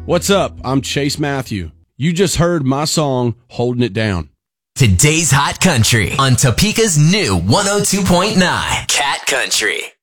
What's up? I'm Chase Matthew. You just heard my song, Holding It Down. Today's Hot Country on Topeka's new 102.9 Cat Country.